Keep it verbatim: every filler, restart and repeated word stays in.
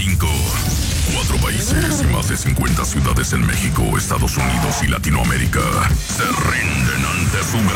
cinco. Cuatro países y más de cincuenta ciudades en México, Estados Unidos y Latinoamérica se rinden ante su